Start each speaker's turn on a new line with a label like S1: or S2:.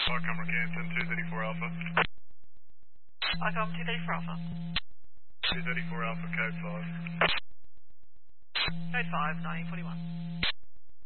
S1: Arkham Canton 234 Alpha.
S2: Arkham 234 Alpha.
S1: 234 Alpha, code 5.
S2: Code 5, 1941.